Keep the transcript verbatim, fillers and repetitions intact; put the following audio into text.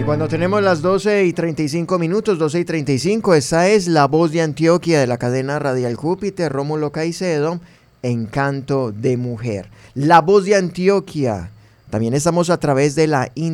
Cuando tenemos las doce y treinta y cinco minutos, doce y treinta y cinco, esa es La Voz de Antioquia de la cadena radial Júpiter, Rómulo Caicedo, Encanto de Mujer. La Voz de Antioquia. También estamos a través de la internet.